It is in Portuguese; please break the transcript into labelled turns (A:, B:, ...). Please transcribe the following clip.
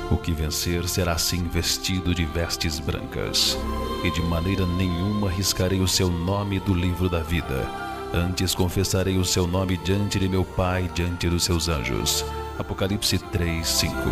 A: O que vencer será assim vestido de vestes brancas, e de maneira nenhuma riscarei o seu nome do livro da vida. Antes confessarei o seu nome diante de meu Pai e diante dos seus anjos. Apocalipse 3:5.